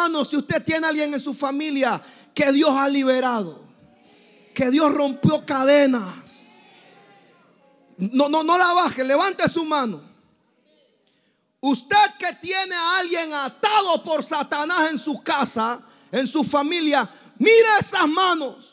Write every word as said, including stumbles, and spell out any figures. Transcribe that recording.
mano si usted tiene a alguien en su familia que Dios ha liberado, que Dios rompió cadenas. No, no, no la baje, levante su mano. Usted que tiene a alguien atado por Satanás en su casa, en su familia, mire esas manos.